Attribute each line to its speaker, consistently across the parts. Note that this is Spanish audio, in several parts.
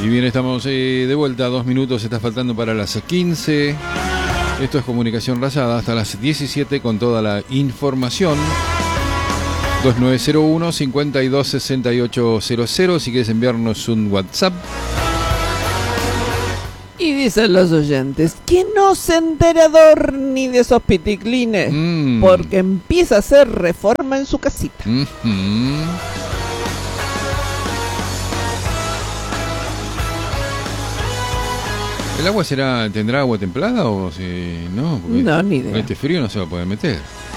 Speaker 1: Y bien, estamos de vuelta, 2 minutos, está faltando para las 15. Esto es Comunicación Rayada, hasta las 17 con toda la información. 2901-526800, si quieres enviarnos un WhatsApp.
Speaker 2: Y dicen los oyentes que no se enterador ni de esos piticlines, porque empieza a hacer reforma en su casita.
Speaker 1: ¿El agua tendrá agua templada o si no? Porque
Speaker 2: no, ni idea.
Speaker 1: Con este frío no se va a poder meter.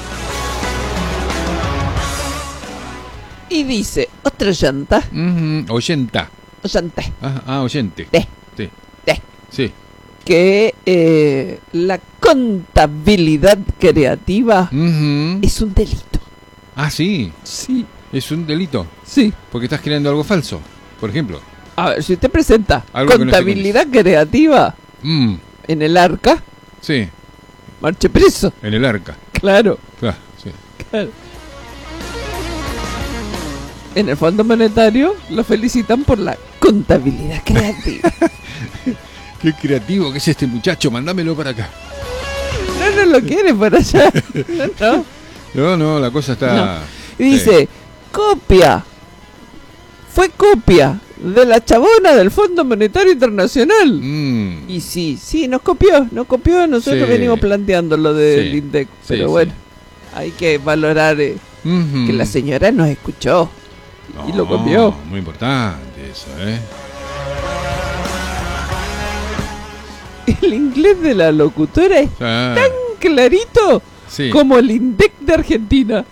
Speaker 2: Y dice, otra llanta.
Speaker 1: Oyenta.
Speaker 2: Oyente.
Speaker 1: Oyente. Sí. Sí.
Speaker 2: Que la contabilidad creativa es un delito.
Speaker 1: Ah, sí.
Speaker 2: Sí.
Speaker 1: Es un delito.
Speaker 2: Sí.
Speaker 1: Porque estás creando algo falso, por ejemplo.
Speaker 2: A ver, si usted presenta
Speaker 1: algo
Speaker 2: contabilidad creativa en el arca,
Speaker 1: sí,
Speaker 2: marche preso.
Speaker 1: En el arca.
Speaker 2: Claro.
Speaker 1: Sí.
Speaker 2: Claro. En el Fondo Monetario lo felicitan por la contabilidad creativa.
Speaker 1: Qué creativo que es este muchacho, mándamelo para acá.
Speaker 2: No lo quiere por allá.
Speaker 1: No, la cosa está...
Speaker 2: No. Y dice, copia. Fue copia de la chabona del Fondo Monetario Internacional. Y sí, nos copió. Nosotros venimos planteando lo del INDEC. Pero bueno, hay que valorar que la señora nos escuchó y lo copió.
Speaker 1: Muy importante eso,
Speaker 2: El inglés de la locutora es tan clarito como el INDEC de Argentina.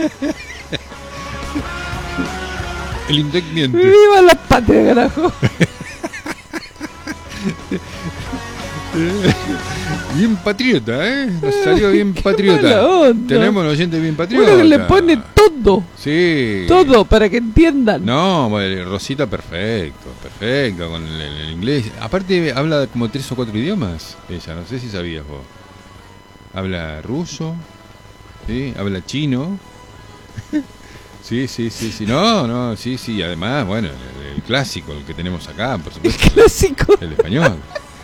Speaker 1: El INDEC miente.
Speaker 2: ¡Viva la patria, carajo!
Speaker 1: Bien patriota, nos salió bien patriota. Tenemos un oyente bien patriota.
Speaker 2: Uno que le pone todo.
Speaker 1: Sí.
Speaker 2: Todo, para que entiendan.
Speaker 1: No, Rosita, perfecto con el inglés. Aparte habla como 3 o 4 idiomas. Ella, no sé si sabías vos. Habla ruso, ¿sí? Habla chino. Sí. No, sí. Además, bueno, el clásico, el que tenemos acá, por supuesto.
Speaker 2: El clásico.
Speaker 1: El español.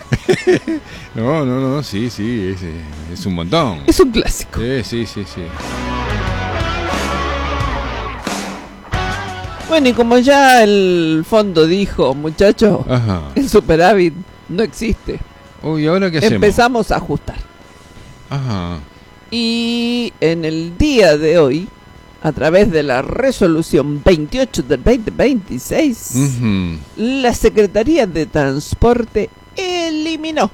Speaker 1: No, sí, es un montón.
Speaker 2: Es un clásico.
Speaker 1: Sí.
Speaker 2: Bueno, y como ya el fondo dijo, muchachos, el superávit no existe.
Speaker 1: Uy, ¿ahora qué hacemos?
Speaker 2: Empezamos a ajustar. Y en el día de hoy, a través de la resolución 28 del 2026, la Secretaría de Transporte eliminó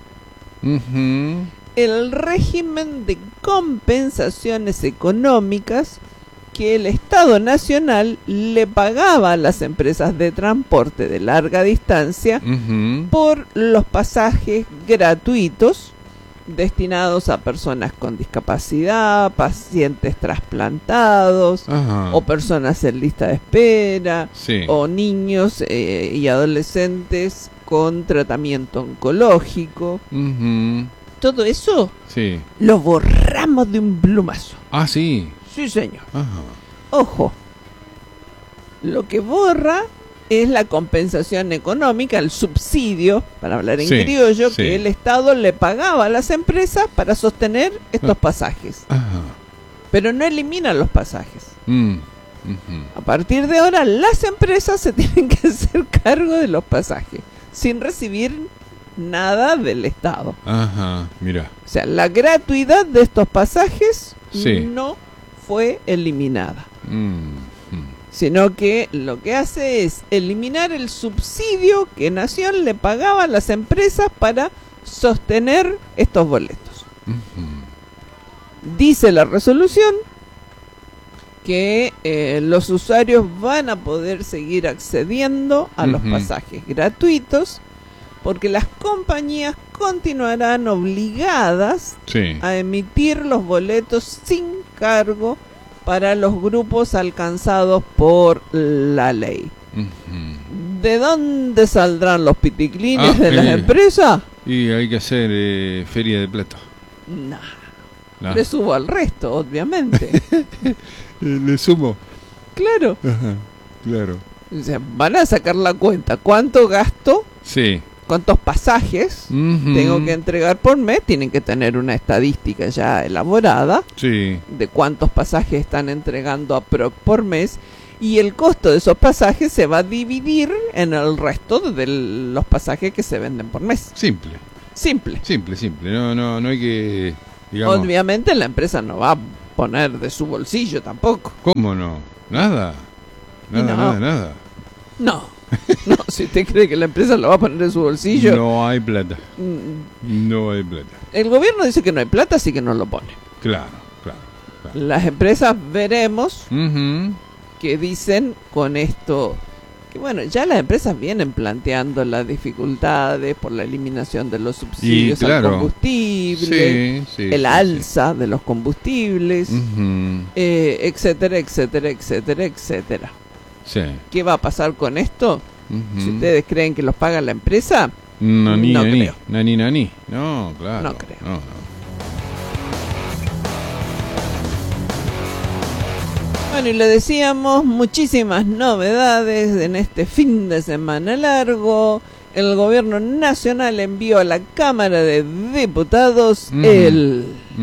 Speaker 2: el régimen de compensaciones económicas que el Estado Nacional le pagaba a las empresas de transporte de larga distancia por los pasajes gratuitos destinados a personas con discapacidad, pacientes trasplantados, o personas en lista de espera, o niños y adolescentes con tratamiento oncológico. Todo eso lo borramos de un plumazo.
Speaker 1: Ah, sí.
Speaker 2: Sí, señor. Ojo, lo que borra es la compensación económica, el subsidio, para hablar en criollo, que el Estado le pagaba a las empresas para sostener estos pasajes. Pero no elimina los pasajes. A partir de ahora, las empresas se tienen que hacer cargo de los pasajes, sin recibir nada del Estado.
Speaker 1: Mira.
Speaker 2: O sea, la gratuidad de estos pasajes no fue eliminada. Sino que lo que hace es eliminar el subsidio que Nación le pagaba a las empresas para sostener estos boletos. Dice la resolución que los usuarios van a poder seguir accediendo a los pasajes gratuitos, porque las compañías continuarán obligadas a emitir los boletos sin cargo para los grupos alcanzados por la ley. ¿De dónde saldrán los piticlines de las empresas?
Speaker 1: Y hay que hacer feria de plata.
Speaker 2: No. Le subo al resto, obviamente.
Speaker 1: Le sumo.
Speaker 2: Claro.
Speaker 1: Claro.
Speaker 2: O sea, van a sacar la cuenta. ¿Cuánto gasto
Speaker 1: Sí.
Speaker 2: cuántos pasajes tengo que entregar por mes. Tienen que tener una estadística ya elaborada
Speaker 1: Sí.
Speaker 2: de cuántos pasajes están entregando a PROC por mes, y el costo de esos pasajes se va a dividir en el resto de los pasajes que se venden por mes.
Speaker 1: Simple.
Speaker 2: Simple.
Speaker 1: No hay que, digamos...
Speaker 2: Obviamente la empresa no va a poner de su bolsillo tampoco.
Speaker 1: ¿Cómo no? Nada. Nada.
Speaker 2: No. No, si usted cree que la empresa lo va a poner de su bolsillo.
Speaker 1: No hay plata. No hay plata.
Speaker 2: El gobierno dice que no hay plata, así que no lo pone.
Speaker 1: Claro.
Speaker 2: Las empresas veremos
Speaker 1: Ujú.
Speaker 2: qué dicen con esto. Que bueno, ya las empresas vienen planteando las dificultades por la eliminación de los subsidios al combustible, el alza de los combustibles, etcétera.
Speaker 1: Sí.
Speaker 2: ¿Qué va a pasar con esto?
Speaker 1: Ujú.
Speaker 2: Si ustedes creen que los paga la empresa,
Speaker 1: No
Speaker 2: creo.
Speaker 1: Nani. No, claro.
Speaker 2: No creo.
Speaker 1: No.
Speaker 2: Bueno, y le decíamos, muchísimas novedades en este fin de semana largo. El gobierno nacional envió a la Cámara de Diputados el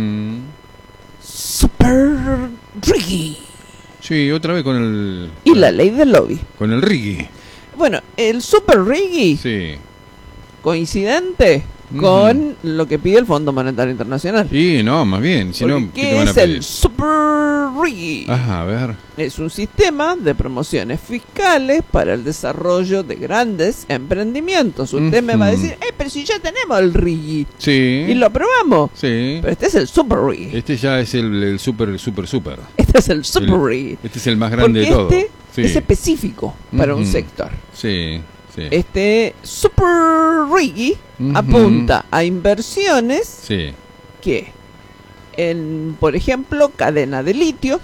Speaker 2: Super Riggy
Speaker 1: Sí, otra vez con el...
Speaker 2: y la ley del lobby.
Speaker 1: Con el Ricky.
Speaker 2: Bueno, el Super Riggy,
Speaker 1: Sí.
Speaker 2: coincidente con lo que pide el Fondo Monetario Internacional.
Speaker 1: Sí, no, más bien. Si no,
Speaker 2: ¿Qué
Speaker 1: te van a
Speaker 2: es el
Speaker 1: pedir?
Speaker 2: Super Riggy?
Speaker 1: Ajá, a ver.
Speaker 2: Es un sistema de promociones fiscales para el desarrollo de grandes emprendimientos. Usted me va a decir, pero si ya tenemos el Riggy
Speaker 1: Sí.
Speaker 2: y lo aprobamos.
Speaker 1: Sí.
Speaker 2: Pero este es el Super Riggy.
Speaker 1: Este ya es el super.
Speaker 2: Este es el Super Riggy.
Speaker 1: Este es el más grande de todo.
Speaker 2: Porque
Speaker 1: Sí.
Speaker 2: es específico para un sector.
Speaker 1: Sí.
Speaker 2: Este Super Riggy apunta a inversiones
Speaker 1: Sí.
Speaker 2: que, por ejemplo, cadena de litio,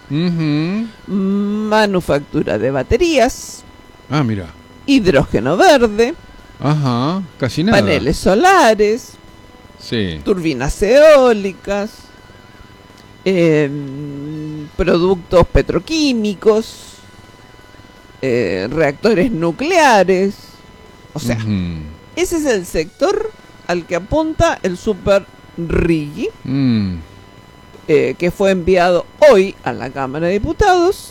Speaker 2: manufactura de baterías,
Speaker 1: Ah, mira.
Speaker 2: hidrógeno verde,
Speaker 1: Ajá, casi nada.
Speaker 2: paneles solares,
Speaker 1: Sí.
Speaker 2: turbinas eólicas, productos petroquímicos, reactores nucleares. O sea, ese es el sector al que apunta el Super Riggy, que fue enviado hoy a la Cámara de Diputados.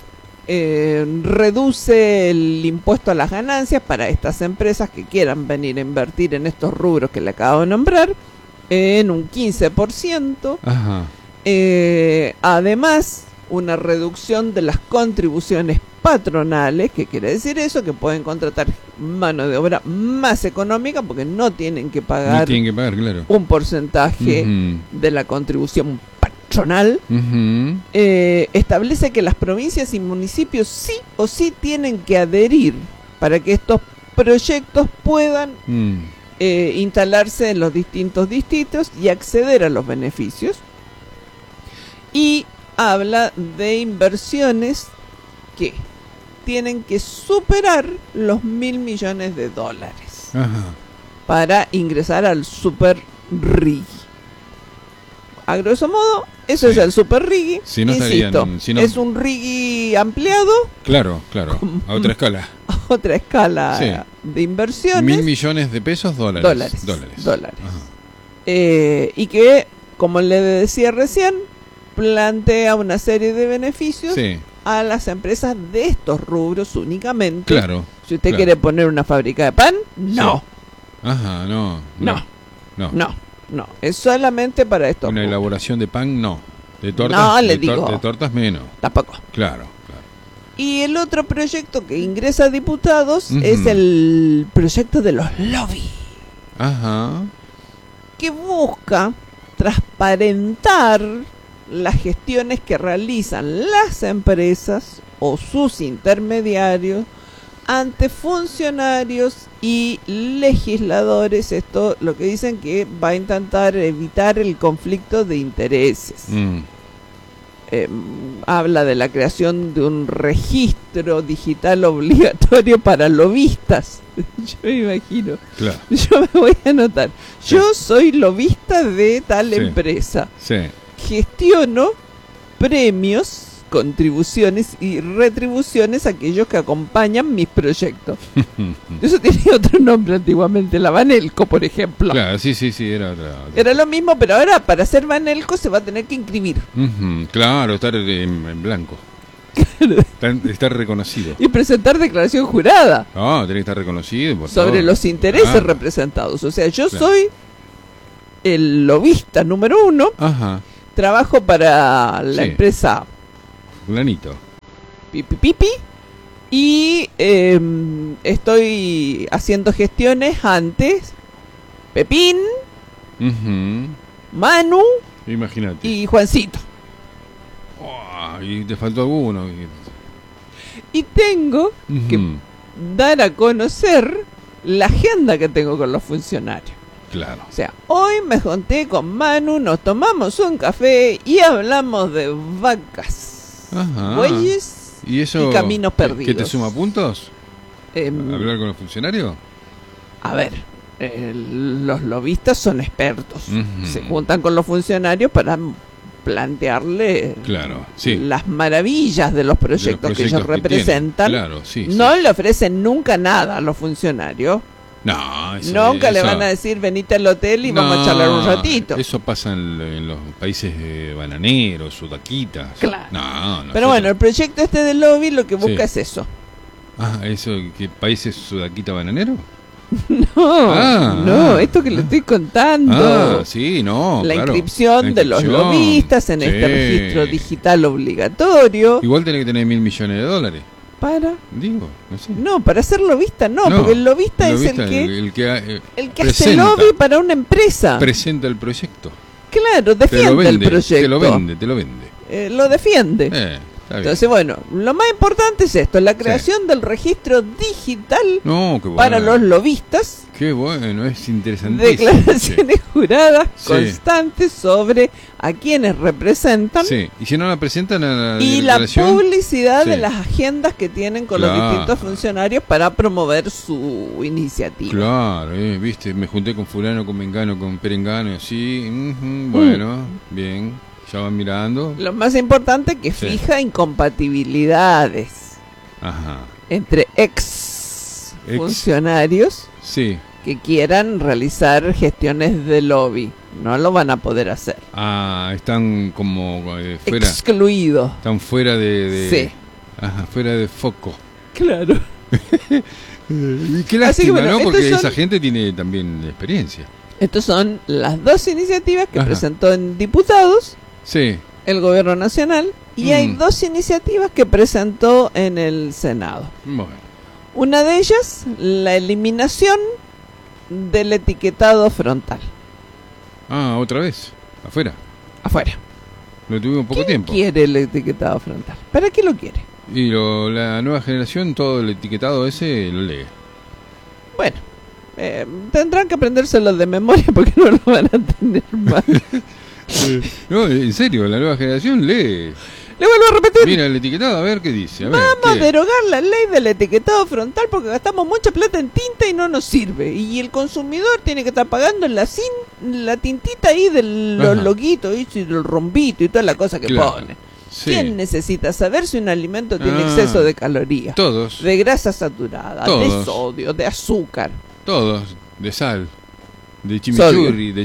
Speaker 2: Reduce el impuesto a las ganancias para estas empresas que quieran venir a invertir en estos rubros que le acabo de nombrar en un 15%.
Speaker 1: Ajá.
Speaker 2: Además, una reducción de las contribuciones patronales. ¿Qué quiere decir eso? Que pueden contratar mano de obra más económica porque no tienen que pagar,
Speaker 1: No tienen que pagar, claro.
Speaker 2: un porcentaje de la contribución patronal. Establece que las provincias y municipios sí o sí tienen que adherir para que estos proyectos puedan instalarse en los distintos distritos y acceder a los beneficios. Y habla de inversiones que tienen que superar los $1.000 millones
Speaker 1: Ajá.
Speaker 2: para ingresar al Super Riggy. A grosso modo, eso es el Super Riggy.
Speaker 1: Si no
Speaker 2: Insisto,
Speaker 1: estarían- si no-
Speaker 2: es un Riggy ampliado
Speaker 1: Claro. A otra escala.
Speaker 2: a otra escala
Speaker 1: Sí.
Speaker 2: de inversiones.
Speaker 1: 1.000 millones de pesos, dólares.
Speaker 2: Dólares.
Speaker 1: Ajá.
Speaker 2: Y que, como le decía recién, plantea una serie de beneficios
Speaker 1: Sí,
Speaker 2: a las empresas de estos rubros únicamente.
Speaker 1: claro.
Speaker 2: Si usted
Speaker 1: claro.
Speaker 2: quiere poner una fábrica de pan, no.
Speaker 1: Ajá, no.
Speaker 2: No. Es solamente para estos
Speaker 1: Una
Speaker 2: rubros.
Speaker 1: elaboración de pan, no. De tortas,
Speaker 2: No, le
Speaker 1: de
Speaker 2: digo.
Speaker 1: de tortas menos.
Speaker 2: Tampoco.
Speaker 1: Claro.
Speaker 2: Y el otro proyecto que ingresa a diputados
Speaker 1: Ujú.
Speaker 2: es el proyecto de los lobby,
Speaker 1: Ajá.
Speaker 2: que busca transparentar las gestiones que realizan las empresas o sus intermediarios ante funcionarios y legisladores. Esto lo que dicen que va a intentar evitar el conflicto de intereses. Habla de la creación de un registro digital obligatorio para lobistas. Yo me imagino.
Speaker 1: Claro.
Speaker 2: Yo me voy a anotar.
Speaker 1: Sí.
Speaker 2: Yo soy lobista de tal
Speaker 1: Sí.
Speaker 2: empresa.
Speaker 1: Sí.
Speaker 2: Gestiono premios contribuciones y retribuciones a aquellos que acompañan mis proyectos. Eso tenía otro nombre antiguamente, la Banelco, por ejemplo.
Speaker 1: Claro, sí, era otra.
Speaker 2: Era lo mismo, pero ahora para ser Banelco se va a tener que inscribir.
Speaker 1: Claro, estar en blanco. Estar reconocido.
Speaker 2: Y presentar declaración jurada.
Speaker 1: Tiene que estar reconocido. Por
Speaker 2: sobre
Speaker 1: favor.
Speaker 2: los intereses representados. O sea, yo soy el lobista número 1.
Speaker 1: Ajá.
Speaker 2: Trabajo para la empresa
Speaker 1: Fulanito.
Speaker 2: Pipi. Y estoy haciendo gestiones antes Pepín, Manu,
Speaker 1: imagínate.
Speaker 2: y Juancito.
Speaker 1: Y te faltó alguno.
Speaker 2: Y tengo que dar a conocer la agenda que tengo con los funcionarios.
Speaker 1: Claro.
Speaker 2: O sea, hoy me junté con Manu, nos tomamos un café y hablamos de vacas, bueyes
Speaker 1: ¿Y eso,
Speaker 2: y caminos perdidos.
Speaker 1: ¿Qué te suma puntos? ¿Hablar con los funcionarios?
Speaker 2: A ver, los lobistas son expertos. Se juntan con los funcionarios para plantearle las maravillas de los proyectos que ellos representan. No le ofrecen nunca nada a los funcionarios. Nunca le van a decir venite al hotel y vamos a charlar un ratito.
Speaker 1: Eso pasa en los países bananeros, sudaquitas.
Speaker 2: Claro. Pero bueno, el proyecto este del lobby lo que busca es eso.
Speaker 1: ¿Eso qué países sudaquita bananero?
Speaker 2: No, esto que le estoy contando. La inscripción de los lobistas en este registro digital obligatorio.
Speaker 1: Igual tiene que tener $1.000 millones.
Speaker 2: ¿Para?
Speaker 1: Digo, no sé.
Speaker 2: No, para ser lobista porque el lobista es el que hace lobby para una empresa.
Speaker 1: Presenta el proyecto.
Speaker 2: Claro, defiende el proyecto.
Speaker 1: Te lo vende.
Speaker 2: Lo defiende. Entonces, bueno, lo más importante es esto, la creación del registro digital para los lobistas.
Speaker 1: Qué bueno, es interesantísimo.
Speaker 2: Declaraciones juradas constantes sobre a quienes representan.
Speaker 1: Y si no la presentan a
Speaker 2: y la publicidad de las agendas que tienen con los distintos funcionarios para promover su iniciativa.
Speaker 1: Claro, viste, me junté con fulano, con mengano, con perengano, así, bueno, bien. Ya van mirando.
Speaker 2: Lo más importante que fija incompatibilidades entre ex funcionarios que quieran realizar gestiones de lobby. No lo van a poder hacer.
Speaker 1: Están como fuera.
Speaker 2: Excluidos.
Speaker 1: Están fuera de fuera de foco.
Speaker 2: Claro.
Speaker 1: Y qué lástima, ¿no? Porque esa gente tiene también experiencia.
Speaker 2: Estas son las dos iniciativas que presentó en diputados el gobierno nacional y hay dos iniciativas que presentó en el Senado. Una de ellas, la eliminación del etiquetado frontal.
Speaker 1: ¿Otra vez? ¿Afuera?
Speaker 2: Afuera.
Speaker 1: Lo tuvimos poco tiempo.
Speaker 2: ¿Quién quiere el etiquetado frontal? ¿Para qué lo quiere?
Speaker 1: Y la nueva generación, todo el etiquetado ese lo lee.
Speaker 2: Bueno, tendrán que aprendérselo de memoria porque no lo van a tener más.
Speaker 1: No, en serio, la nueva generación lee.
Speaker 2: Le vuelvo a repetir.
Speaker 1: Mira el etiquetado, a ver qué dice.
Speaker 2: Vamos a derogar la ley del etiquetado frontal porque gastamos mucha plata en tinta y no nos sirve. Y el consumidor tiene que estar pagando la tintita ahí de los loguitos y del rombito y toda la cosa que pone. ¿Quién necesita saber si un alimento tiene exceso de calorías?
Speaker 1: Todos.
Speaker 2: De grasa saturada, de sodio, de azúcar.
Speaker 1: Todos. De sal. De chimichurri.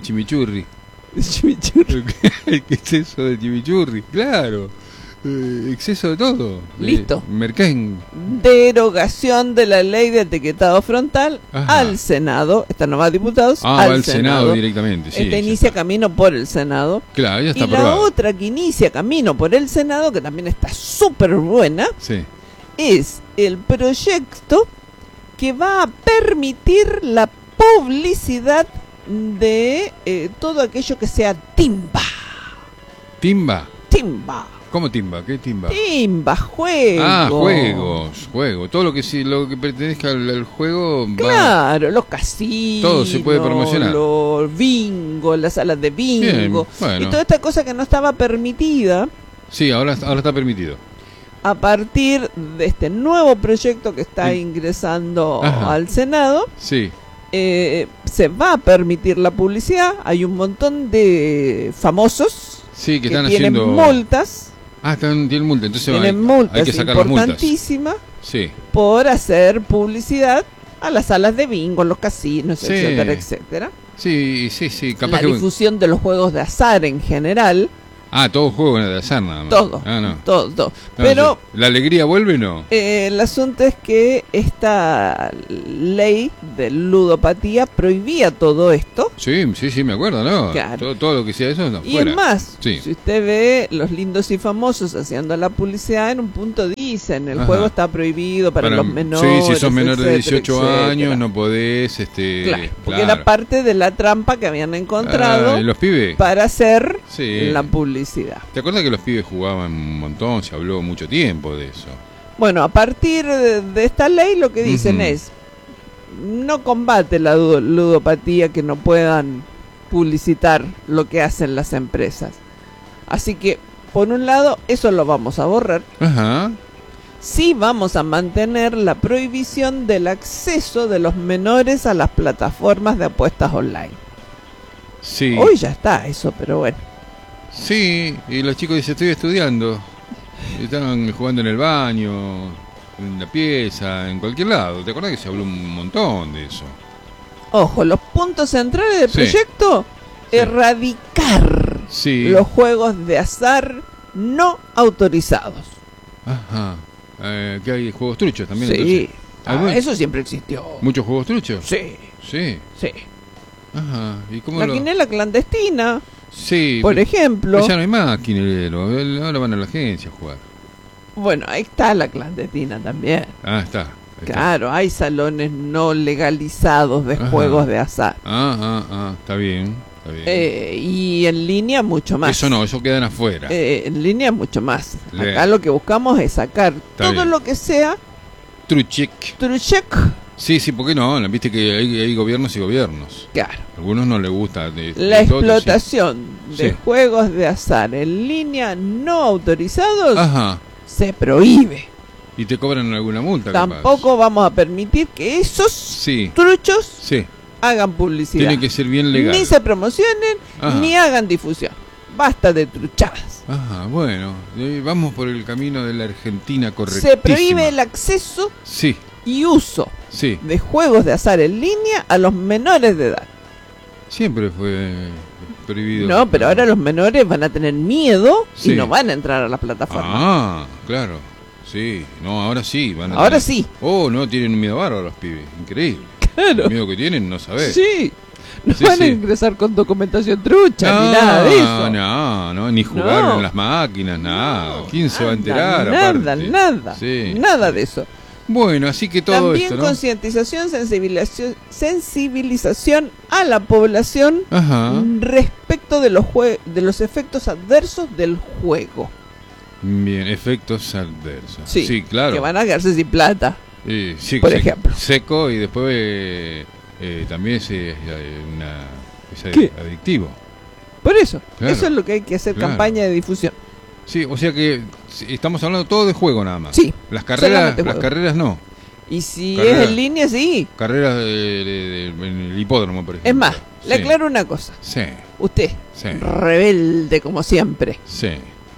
Speaker 1: Exceso de chimichurri, claro. Exceso de todo.
Speaker 2: Listo.
Speaker 1: Merquén.
Speaker 2: Derogación de la ley de etiquetado frontal al Senado. Esta no va a diputados.
Speaker 1: Al Senado directamente.
Speaker 2: Esta inicia camino por el Senado.
Speaker 1: Claro, ya está
Speaker 2: aprobado. La otra que inicia camino por el Senado, que también está súper buena, es el proyecto que va a permitir la publicidad de todo aquello que sea timba.
Speaker 1: ¿Timba?
Speaker 2: Timba.
Speaker 1: ¿Cómo timba? ¿Qué timba?
Speaker 2: Timba, juegos.
Speaker 1: Juegos. Todo lo que pertenezca al juego.
Speaker 2: Claro, los casinos.
Speaker 1: Todo se puede promocionar.
Speaker 2: Los bingo, las salas de bingo.
Speaker 1: Bien, bueno.
Speaker 2: Y toda esta cosa que no estaba permitida.
Speaker 1: Sí, ahora está permitido.
Speaker 2: A partir de este nuevo proyecto que está ingresando al Senado. Se va a permitir la publicidad. Hay un montón de famosos
Speaker 1: que están
Speaker 2: tienen
Speaker 1: haciendo
Speaker 2: multas
Speaker 1: Ah, tienen multa, entonces
Speaker 2: Tienen
Speaker 1: hay
Speaker 2: multas
Speaker 1: que sacar las multas.
Speaker 2: importantísimas
Speaker 1: Sí.
Speaker 2: por hacer publicidad a las salas de bingo, los casinos,
Speaker 1: Sí.
Speaker 2: etcétera, etcétera.
Speaker 1: Sí, capaz
Speaker 2: La
Speaker 1: que...
Speaker 2: difusión de los juegos de azar en general,
Speaker 1: Ah, todo juego de azar nada más.
Speaker 2: todo,
Speaker 1: Ah, no.
Speaker 2: todo.
Speaker 1: No,
Speaker 2: Pero
Speaker 1: ¿la alegría vuelve o no?
Speaker 2: el asunto es que esta ley de ludopatía prohibía todo esto.
Speaker 1: Sí, me acuerdo, ¿no?
Speaker 2: Claro.
Speaker 1: Todo lo que sea eso, no,
Speaker 2: Y
Speaker 1: fuera.
Speaker 2: es más,
Speaker 1: Sí.
Speaker 2: si usted ve los lindos y famosos haciendo la publicidad, en un punto dicen, el
Speaker 1: Ajá.
Speaker 2: juego está prohibido para los menores.
Speaker 1: Sí, si sos menor de
Speaker 2: etcétera,
Speaker 1: 18
Speaker 2: etcétera.
Speaker 1: años no podés,
Speaker 2: Claro, porque
Speaker 1: claro.
Speaker 2: era parte de la trampa que habían encontrado
Speaker 1: Ah, ¿y los pibes?
Speaker 2: para hacer
Speaker 1: Sí.
Speaker 2: la publicidad.
Speaker 1: ¿Te acuerdas que los pibes jugaban un montón? Se habló mucho tiempo de eso.
Speaker 2: Bueno, a partir de esta ley lo que dicen
Speaker 1: Ujú.
Speaker 2: es, no combate la ludopatía que no puedan publicitar lo que hacen las empresas. Así que, por un lado, eso lo vamos a borrar.
Speaker 1: Ajá.
Speaker 2: Sí vamos a mantener la prohibición del acceso de los menores a las plataformas de apuestas online.
Speaker 1: Sí.
Speaker 2: Hoy ya está eso, pero bueno.
Speaker 1: Sí, y los chicos dicen, estoy estudiando. Y estaban jugando en el baño, en la pieza, en cualquier lado. ¿Te acuerdas que se habló un montón de eso?
Speaker 2: Ojo, los puntos centrales del
Speaker 1: Sí.
Speaker 2: proyecto,
Speaker 1: Sí.
Speaker 2: erradicar
Speaker 1: Sí.
Speaker 2: los juegos de azar no autorizados.
Speaker 1: Ajá. Que hay juegos truchos también.
Speaker 2: Sí,
Speaker 1: Entonces. ¿Algún-
Speaker 2: eso siempre existió.
Speaker 1: ¿Muchos juegos truchos?
Speaker 2: Sí,
Speaker 1: Sí.
Speaker 2: sí.
Speaker 1: Ajá. ¿Y cómo
Speaker 2: La
Speaker 1: lo...?
Speaker 2: quinela clandestina,
Speaker 1: Sí.
Speaker 2: por ejemplo.
Speaker 1: Ya no hay más quineleros. Ahora van a la agencia a jugar.
Speaker 2: Bueno, ahí está la clandestina también.
Speaker 1: Ah, está. Ahí está.
Speaker 2: Claro, hay salones no legalizados de
Speaker 1: Ajá.
Speaker 2: juegos de azar.
Speaker 1: Está bien. Está bien.
Speaker 2: Y en línea mucho más.
Speaker 1: Eso no, eso quedan afuera.
Speaker 2: En línea mucho más.
Speaker 1: Le-
Speaker 2: Acá lo que buscamos es sacar todo
Speaker 1: bien.
Speaker 2: lo que sea
Speaker 1: Truchek.
Speaker 2: truchec.
Speaker 1: Sí, ¿por qué no? Viste que hay gobiernos y gobiernos.
Speaker 2: Claro.
Speaker 1: A algunos no les gusta.
Speaker 2: La
Speaker 1: de todo,
Speaker 2: explotación de
Speaker 1: Sí.
Speaker 2: juegos de azar en línea no autorizados
Speaker 1: sí. Ajá.
Speaker 2: se prohíbe.
Speaker 1: Y te cobran alguna multa, capaz.
Speaker 2: Tampoco vamos a permitir que esos
Speaker 1: Sí,
Speaker 2: truchos
Speaker 1: sí.
Speaker 2: hagan publicidad.
Speaker 1: Tiene que ser bien legal.
Speaker 2: Ni se promocionen,
Speaker 1: Ajá.
Speaker 2: ni hagan difusión. Basta de truchadas.
Speaker 1: Ajá, bueno. Vamos por el camino de la Argentina correcta.
Speaker 2: Se prohíbe el acceso
Speaker 1: Sí,
Speaker 2: y uso
Speaker 1: sí.
Speaker 2: de juegos de azar en línea a los menores de edad.
Speaker 1: Siempre fue prohibido.
Speaker 2: No, pero ahora los menores van a tener miedo
Speaker 1: Sí.
Speaker 2: y no van a entrar a la plataforma.
Speaker 1: Ah, claro. Sí, no, ahora sí. Van a
Speaker 2: Ahora
Speaker 1: tener-
Speaker 2: sí.
Speaker 1: Oh, no, tienen un miedo bárbaro los pibes. Increíble.
Speaker 2: Claro.
Speaker 1: El miedo que tienen, no sabés.
Speaker 2: Sí. No
Speaker 1: Sí,
Speaker 2: van
Speaker 1: sí.
Speaker 2: a ingresar con documentación trucha ni nada de eso.
Speaker 1: No, ni jugar
Speaker 2: No.
Speaker 1: en las máquinas, nada. ¿Quién se va a enterar?
Speaker 2: Nada,
Speaker 1: aparte?
Speaker 2: nada.
Speaker 1: Sí.
Speaker 2: Nada de eso.
Speaker 1: Bueno, así que todo
Speaker 2: También
Speaker 1: esto, ¿no?
Speaker 2: concientización, sensibilización a la población
Speaker 1: Ajá.
Speaker 2: respecto de los efectos adversos del juego.
Speaker 1: Bien, efectos adversos.
Speaker 2: Sí,
Speaker 1: Sí, claro.
Speaker 2: Que van a quedarse sin plata.
Speaker 1: Sí,
Speaker 2: por ejemplo.
Speaker 1: Seco y después también es
Speaker 2: ¿Qué?
Speaker 1: adictivo.
Speaker 2: Por eso,
Speaker 1: Claro,
Speaker 2: eso es lo que hay que hacer,
Speaker 1: claro.
Speaker 2: campaña de difusión.
Speaker 1: Sí, o sea que estamos hablando todo de juego nada más.
Speaker 2: Sí,
Speaker 1: Las carreras,
Speaker 2: solamente
Speaker 1: las
Speaker 2: juego.
Speaker 1: carreras no.
Speaker 2: Y si
Speaker 1: Carrera.
Speaker 2: es en línea, sí.
Speaker 1: Carreras en el hipódromo, por ejemplo.
Speaker 2: Es más, le
Speaker 1: Sí.
Speaker 2: aclaro una cosa.
Speaker 1: Sí,
Speaker 2: Usted,
Speaker 1: sí,
Speaker 2: rebelde como siempre,
Speaker 1: sí.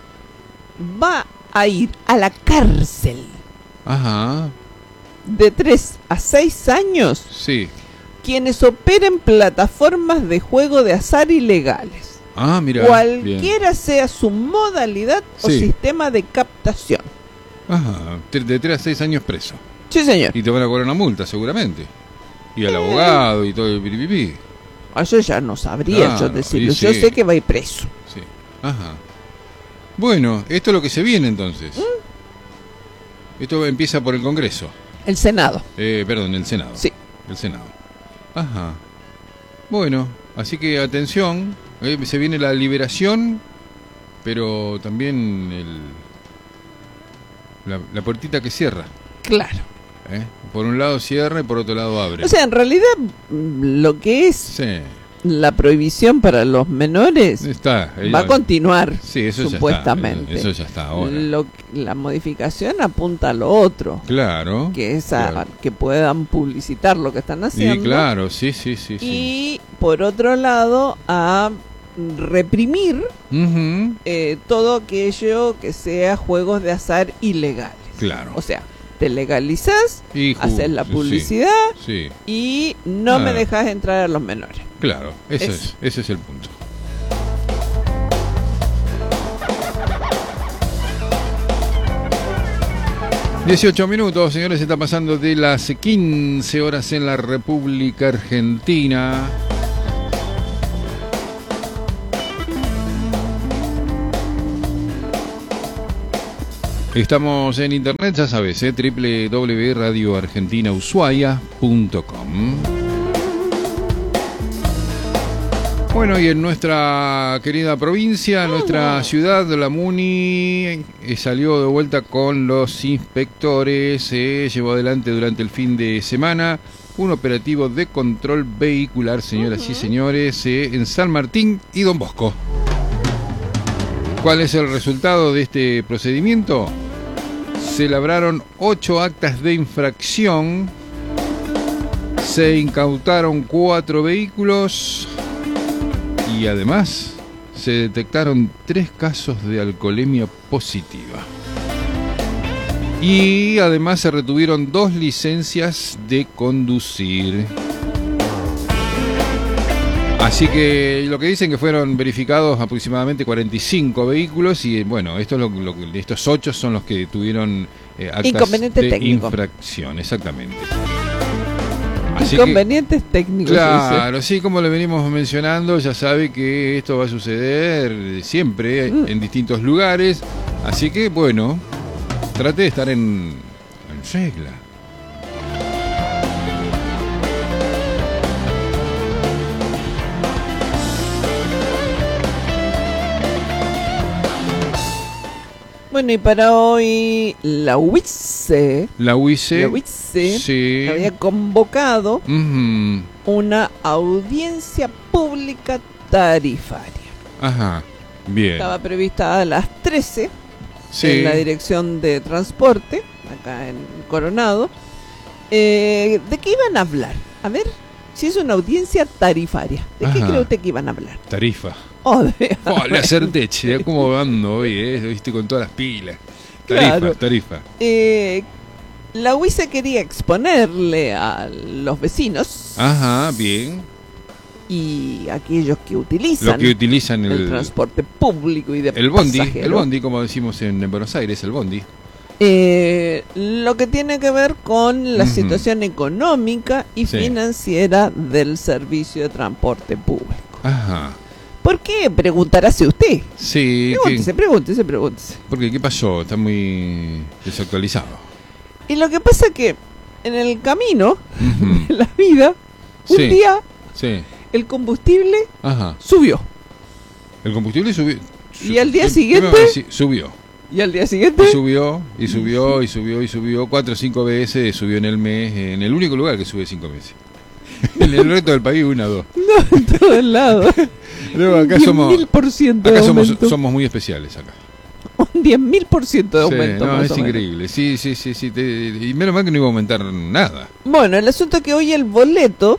Speaker 2: va a ir a la cárcel
Speaker 1: Ajá,
Speaker 2: de 3 a 6 años
Speaker 1: sí.
Speaker 2: quienes operen plataformas de juego de azar ilegales.
Speaker 1: Ah, mira. Bien.
Speaker 2: Cualquiera sea su modalidad o
Speaker 1: Sí.
Speaker 2: sistema de captación.
Speaker 1: Ajá, de 3 a 6 años preso.
Speaker 2: Sí, señor.
Speaker 1: Y te van a cobrar una multa, seguramente. Y al abogado y todo el piripipí.
Speaker 2: Yo ya no sabría
Speaker 1: Claro,
Speaker 2: yo decirlo.
Speaker 1: y
Speaker 2: Yo
Speaker 1: sí.
Speaker 2: sé que va a ir preso.
Speaker 1: Sí. Ajá. Bueno, esto es lo que se viene entonces. Esto empieza por el Congreso.
Speaker 2: El Senado.
Speaker 1: Perdón, el Senado.
Speaker 2: Sí.
Speaker 1: El Senado. Ajá. Bueno, así que atención. Se viene la liberación, pero también la puertita que cierra.
Speaker 2: Claro.
Speaker 1: Por un lado cierra y por otro lado abre.
Speaker 2: O sea, en realidad, lo que es
Speaker 1: Sí,
Speaker 2: la prohibición para los menores
Speaker 1: está.
Speaker 2: va a continuar,
Speaker 1: Sí, eso
Speaker 2: supuestamente.
Speaker 1: ya está. Eso ya está ahora.
Speaker 2: La modificación apunta a lo otro,
Speaker 1: Claro.
Speaker 2: que es a
Speaker 1: claro.
Speaker 2: que puedan publicitar lo que están
Speaker 1: Sí,
Speaker 2: haciendo.
Speaker 1: claro, sí.
Speaker 2: Y por otro lado, a reprimir todo aquello que sea juegos de azar ilegales.
Speaker 1: Claro.
Speaker 2: O sea, te legalizás, haces la publicidad y no me dejas entrar a los menores.
Speaker 1: Claro, ese es el punto. ...18 señores, se está pasando de las 15 horas en la República Argentina. Estamos en internet, ya sabes, www.radioargentinaushuaia.com. Bueno, y en nuestra querida provincia, nuestra ciudad, la Muni salió de vuelta con los inspectores. Se llevó adelante durante el fin de semana un operativo de control vehicular, señoras y señores, en San Martín y Don Bosco. ¿Cuál es el resultado de este procedimiento? Se labraron 8 actas de infracción, se incautaron 4 vehículos y además se detectaron 3 casos de alcoholemia positiva. Y además se retuvieron 2 licencias de conducir. Así que lo que dicen que fueron verificados aproximadamente 45 vehículos y bueno, estos 8 son los que tuvieron actas de infracción, exactamente. Así
Speaker 2: inconvenientes técnicos.
Speaker 1: Claro, sí, como le venimos mencionando, ya sabe que esto va a suceder siempre en distintos lugares, así que bueno, trate de estar en regla.
Speaker 2: Bueno, y para hoy la UICE
Speaker 1: sí,
Speaker 2: había convocado una audiencia pública tarifaria.
Speaker 1: Ajá, bien.
Speaker 2: Estaba prevista a las 13
Speaker 1: sí,
Speaker 2: en la Dirección de Transporte, acá en Coronado. ¿De qué iban a hablar? A ver, si es una audiencia tarifaria, ¿de qué cree usted que iban a hablar?
Speaker 1: Tarifa.
Speaker 2: Le
Speaker 1: acerté, che, cómo ando hoy, viste, con todas las pilas. Tarifa.
Speaker 2: La UICE quería exponerle a los vecinos.
Speaker 1: Ajá, bien.
Speaker 2: Y aquellos que utilizan el transporte público y de pasajeros.
Speaker 1: El bondi, como decimos en Buenos Aires, el bondi.
Speaker 2: Lo que tiene que ver con la situación económica y financiera del servicio de transporte público.
Speaker 1: Ajá.
Speaker 2: ¿Por qué? Preguntaráse usted.
Speaker 1: Sí.
Speaker 2: Pregúntese.
Speaker 1: Porque, ¿qué pasó? Está muy desactualizado.
Speaker 2: Y lo que pasa es que en el camino de la vida, un día, el combustible subió.
Speaker 1: El combustible subió.
Speaker 2: Y al día siguiente...
Speaker 1: Subió.
Speaker 2: Y al día siguiente...
Speaker 1: Subió 4 o 5 veces, subió en el mes, en el único lugar que sube 5 veces. En el resto del país 1 o 2.
Speaker 2: No, en todos lados.
Speaker 1: No, acá somos muy especiales acá.
Speaker 2: Un 10.000% de aumento.
Speaker 1: No, es increíble. Sí. Y menos mal que no iba a aumentar nada.
Speaker 2: Bueno, el asunto es que hoy el boleto...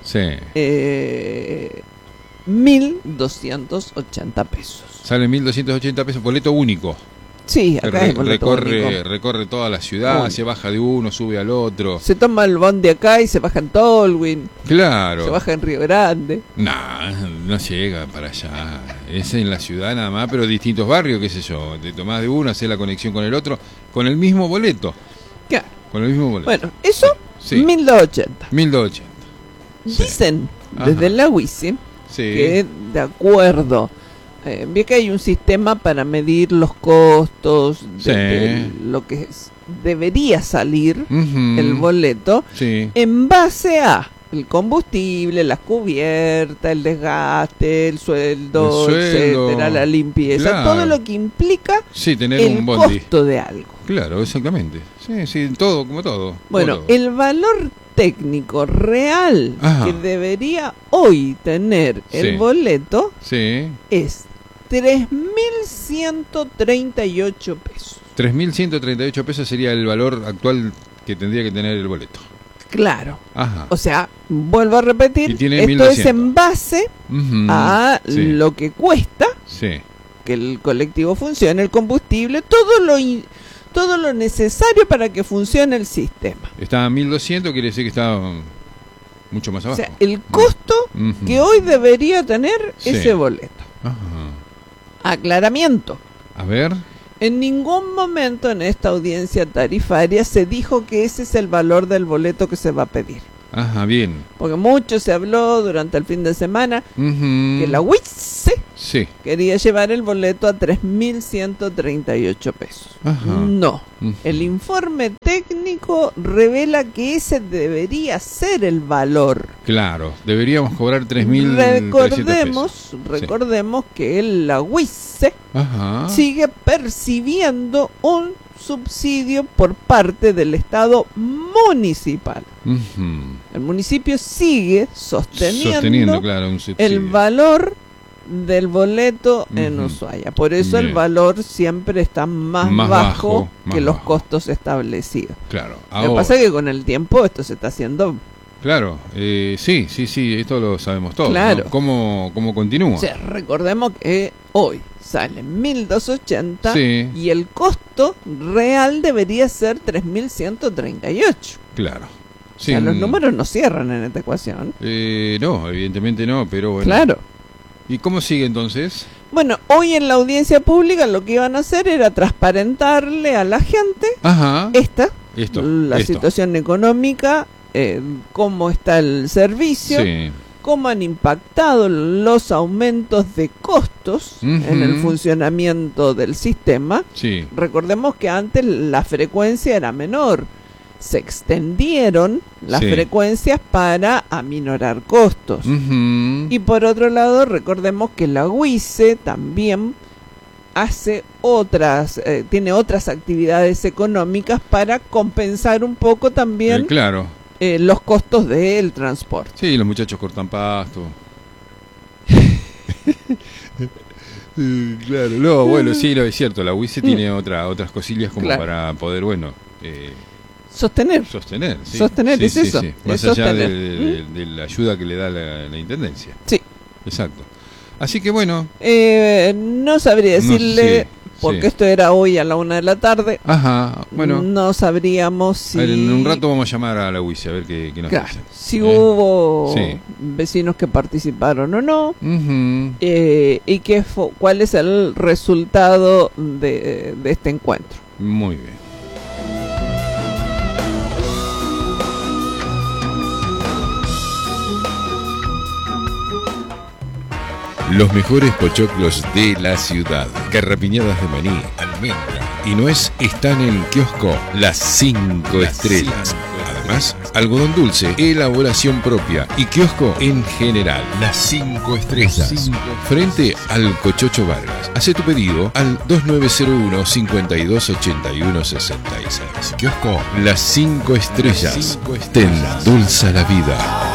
Speaker 2: 1.280 pesos.
Speaker 1: Sale 1.280 pesos, boleto único.
Speaker 2: Sí, acá es boleto único.
Speaker 1: Recorre toda la ciudad, se baja de uno, sube al otro.
Speaker 2: Se toma el bondi acá y se baja en Tolwyn.
Speaker 1: Claro.
Speaker 2: Se baja en Río Grande.
Speaker 1: No llega para allá. Es en la ciudad nada más, pero distintos barrios, qué sé yo. Te tomás de uno, haces la conexión con el otro, con el mismo boleto.
Speaker 2: Claro.
Speaker 1: Con el mismo boleto.
Speaker 2: Bueno, eso, 1.280.
Speaker 1: 1.280.
Speaker 2: Dicen desde la UICE que de acuerdo... vi que hay un sistema para medir los costos de lo que debería salir el boleto en base a el combustible, las cubiertas, el desgaste, el sueldo, etcétera, la limpieza, todo lo que implica
Speaker 1: tener
Speaker 2: el
Speaker 1: un bondi.
Speaker 2: costo de algo.
Speaker 1: Claro, exactamente. Sí, todo, como todo.
Speaker 2: Bueno,
Speaker 1: todo.
Speaker 2: El valor técnico real que debería hoy tener el boleto es 3.138 pesos.
Speaker 1: 3.138 pesos sería el valor actual que tendría que tener el boleto.
Speaker 2: Claro.
Speaker 1: Ajá.
Speaker 2: O sea, vuelvo a repetir,
Speaker 1: Y tiene
Speaker 2: esto
Speaker 1: 1200.
Speaker 2: es en base
Speaker 1: Ujú,
Speaker 2: a
Speaker 1: sí.
Speaker 2: lo que cuesta
Speaker 1: Sí.
Speaker 2: que el colectivo funcione, el combustible, todo lo necesario para que funcione el sistema.
Speaker 1: Está a 1200, quiere decir que está mucho más
Speaker 2: O
Speaker 1: abajo.
Speaker 2: sea, el costo
Speaker 1: Ujú.
Speaker 2: que hoy debería tener
Speaker 1: Sí.
Speaker 2: ese boleto.
Speaker 1: Ajá.
Speaker 2: Aclaramiento.
Speaker 1: A ver.
Speaker 2: En ningún momento en esta audiencia tarifaria se dijo que ese es el valor del boleto que se va a pedir.
Speaker 1: Ajá, bien.
Speaker 2: Porque mucho se habló durante el fin de semana
Speaker 1: Ujú.
Speaker 2: que la UICE
Speaker 1: Sí.
Speaker 2: quería llevar el boleto a 3.138 pesos.
Speaker 1: Ajá.
Speaker 2: No.
Speaker 1: Ujú.
Speaker 2: El informe técnico revela que ese debería ser el valor.
Speaker 1: Claro, deberíamos cobrar 3.300
Speaker 2: Recordemos que la UICE
Speaker 1: Ajá.
Speaker 2: sigue percibiendo un subsidio por parte del Estado municipal.
Speaker 1: Ujú.
Speaker 2: El municipio sigue sosteniendo
Speaker 1: claro, un subsidio.
Speaker 2: el valor del boleto en
Speaker 1: Ujú.
Speaker 2: Ushuaia. Por eso el
Speaker 1: Bien.
Speaker 2: valor siempre está más
Speaker 1: Más
Speaker 2: bajo
Speaker 1: bajo,
Speaker 2: que
Speaker 1: más
Speaker 2: los
Speaker 1: bajo.
Speaker 2: costos establecidos.
Speaker 1: Claro.
Speaker 2: Lo que pasa es que con el tiempo esto se está haciendo...
Speaker 1: Claro, sí, esto lo sabemos todos.
Speaker 2: Claro.
Speaker 1: ¿No? ¿Cómo continúa?
Speaker 2: O sea, recordemos que hoy sale 1.280
Speaker 1: Sí.
Speaker 2: y el costo real debería ser 3.138.
Speaker 1: Claro.
Speaker 2: O sea, los números no cierran en esta ecuación.
Speaker 1: No, evidentemente no, pero bueno.
Speaker 2: Claro.
Speaker 1: ¿Y cómo sigue entonces?
Speaker 2: Bueno, hoy en la audiencia pública lo que iban a hacer era transparentarle a la gente
Speaker 1: Ajá.
Speaker 2: la situación económica, cómo está el servicio,
Speaker 1: Sí.
Speaker 2: cómo han impactado los aumentos de costos en el funcionamiento del sistema.
Speaker 1: Sí.
Speaker 2: Recordemos que antes la frecuencia era menor. Se extendieron las
Speaker 1: Sí.
Speaker 2: frecuencias para aminorar costos.
Speaker 1: Ujú.
Speaker 2: Y por otro lado, recordemos que la UICE también hace tiene otras actividades económicas para compensar un poco también
Speaker 1: Claro.
Speaker 2: los costos del transporte.
Speaker 1: Sí, los muchachos cortan pasto. Claro, no, bueno, sí, lo es cierto. La UICE tiene otras cosillas como
Speaker 2: Claro.
Speaker 1: para poder,
Speaker 2: Sostener.
Speaker 1: sostener. Sí.
Speaker 2: Sostener,
Speaker 1: Sí,
Speaker 2: es
Speaker 1: sí,
Speaker 2: eso,
Speaker 1: sí.
Speaker 2: es
Speaker 1: Más allá
Speaker 2: sostener.
Speaker 1: de la ayuda que le da la intendencia.
Speaker 2: Sí.
Speaker 1: Exacto. Así que bueno.
Speaker 2: No sabría decirle,
Speaker 1: sí,
Speaker 2: porque
Speaker 1: sí.
Speaker 2: esto era hoy a la 1 de la tarde.
Speaker 1: Ajá, bueno.
Speaker 2: No sabríamos si...
Speaker 1: A ver, en un rato vamos a llamar a la UICE a ver qué nos
Speaker 2: Claro,
Speaker 1: dicen.
Speaker 2: si hubo
Speaker 1: Sí.
Speaker 2: vecinos que participaron o no,
Speaker 1: Ujú.
Speaker 2: y cuál es el resultado de este encuentro.
Speaker 1: Muy bien.
Speaker 3: Los mejores pochoclos de la ciudad. Garrapiñadas de maní, almendra y nuez están en el kiosco Las 5 Estrellas. Además, algodón dulce, elaboración propia y kiosco en general. Las 5 Estrellas. Frente al Cochocho Vargas. Hace tu pedido al 2901 528166. Kiosco Las 5 Estrellas. Te endulza la vida.